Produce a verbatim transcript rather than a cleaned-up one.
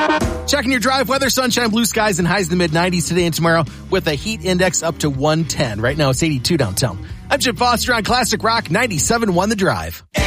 Checking your drive weather, sunshine, blue skies, and highs in the mid nineties today and tomorrow with a heat index up to one ten. Right now it's eighty-two downtown. I'm Chip Foster on Classic Rock ninety-seven point one The Drive.